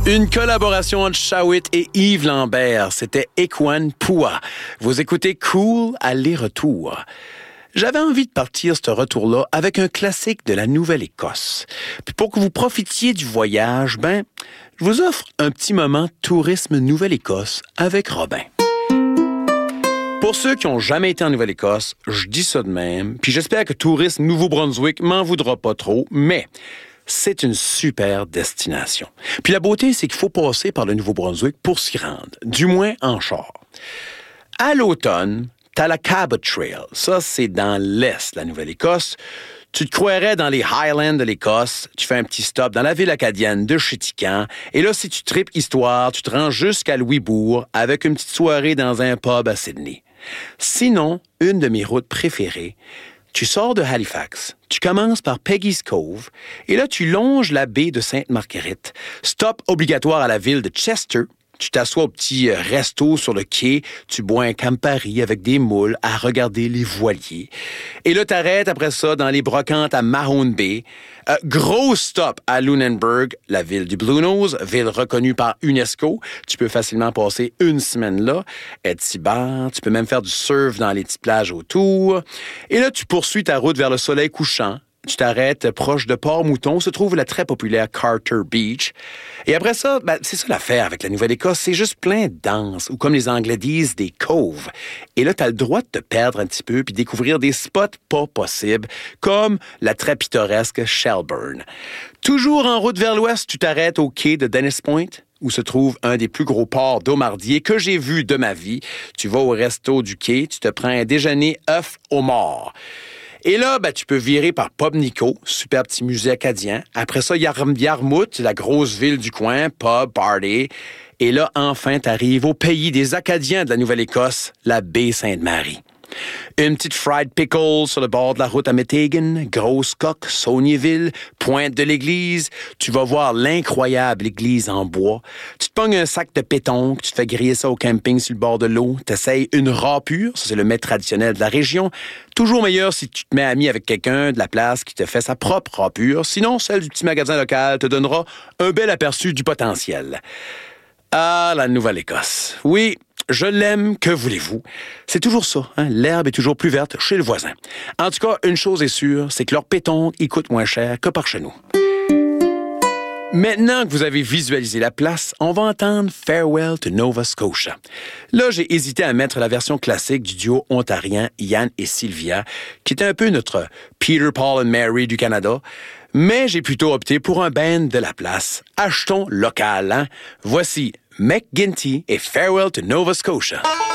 Une collaboration entre Shawit et Yves Lambert, c'était Ekwan Pua. Vous écoutez Cool aller-retour. J'avais envie de partir ce retour-là avec un classique de la Nouvelle-Écosse. Puis pour que vous profitiez du voyage, je vous offre un petit moment tourisme Nouvelle-Écosse avec Robin. Pour ceux qui n'ont jamais été en Nouvelle-Écosse, je dis ça de même, puis j'espère que Tourisme Nouveau-Brunswick m'en voudra pas trop, mais c'est une super destination. Puis la beauté, c'est qu'il faut passer par le Nouveau-Brunswick pour s'y rendre, du moins en char. À l'automne, t'as la Cabot Trail. Ça, c'est dans l'est de la Nouvelle-Écosse. Tu te croirais dans les Highlands de l'Écosse, tu fais un petit stop dans la ville acadienne de Chéticamp, et là, si tu tripes histoire, tu te rends jusqu'à Louisbourg avec une petite soirée dans un pub à Sydney. Sinon, une de mes routes préférées, tu sors de Halifax, tu commences par Peggy's Cove, et là, tu longes la baie de Sainte-Marguerite. Stop obligatoire à la ville de Chester. Tu t'assois au petit resto sur le quai, tu bois un Campari avec des moules à regarder les voiliers. Et là, t'arrêtes après ça dans les brocantes à Mahone Bay. Gros stop à Lunenburg, la ville du Blue Nose, ville reconnue par UNESCO. Tu peux facilement passer une semaine là, être si bas, tu peux même faire du surf dans les petites plages autour. Et là, tu poursuis ta route vers le soleil couchant. Tu t'arrêtes proche de Port-Mouton, se trouve la très populaire Carter Beach. Et après ça, c'est ça l'affaire avec la Nouvelle-Écosse, c'est juste plein de danse, ou comme les Anglais disent, des coves. Et là, t'as le droit de te perdre un petit peu puis découvrir des spots pas possibles, comme la très pittoresque Shelburne. Toujours en route vers l'ouest, tu t'arrêtes au quai de Dennis Point, où se trouve un des plus gros ports d'Aumardier que j'ai vu de ma vie. Tu vas au resto du quai, tu te prends un déjeuner œuf au mort. Et là, tu peux virer par Pub Nico, super petit musée acadien. Après ça, Yarmouth, la grosse ville du coin, pub, party. Et là, enfin, t'arrives au pays des Acadiens de la Nouvelle-Écosse, la baie Sainte-Marie. Une petite fried pickle sur le bord de la route à Metighan, grosse coque, Saulniéville, pointe de l'église. Tu vas voir l'incroyable église en bois. Tu te pognes un sac de pétanque, tu te fais griller ça au camping sur le bord de l'eau. T'essayes une râpure, ça c'est le mets traditionnel de la région. Toujours meilleur si tu te mets ami avec quelqu'un de la place qui te fait sa propre râpure. Sinon, celle du petit magasin local te donnera un bel aperçu du potentiel. Ah, la Nouvelle-Écosse. Oui, je l'aime, que voulez-vous? C'est toujours ça, l'herbe est toujours plus verte chez le voisin. En tout cas, une chose est sûre, c'est que leur pétanque, il coûte moins cher que par chez nous. Maintenant que vous avez visualisé la place, on va entendre Farewell to Nova Scotia. Là, j'ai hésité à mettre la version classique du duo ontarien Yann et Sylvia, qui était un peu notre Peter, Paul and Mary du Canada, mais j'ai plutôt opté pour un band de la place. Achetons local, Voici McGinty et Farewell to Nova Scotia.